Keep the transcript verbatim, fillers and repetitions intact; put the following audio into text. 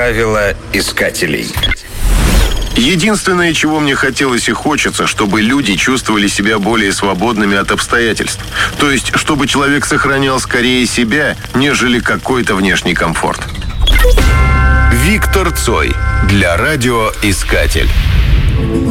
Правила искателей. Единственное, чего мне хотелось и хочется, чтобы люди чувствовали себя более свободными от обстоятельств. То есть, чтобы человек сохранял скорее себя, нежели какой-то внешний комфорт. Виктор Цой для радиоискатель.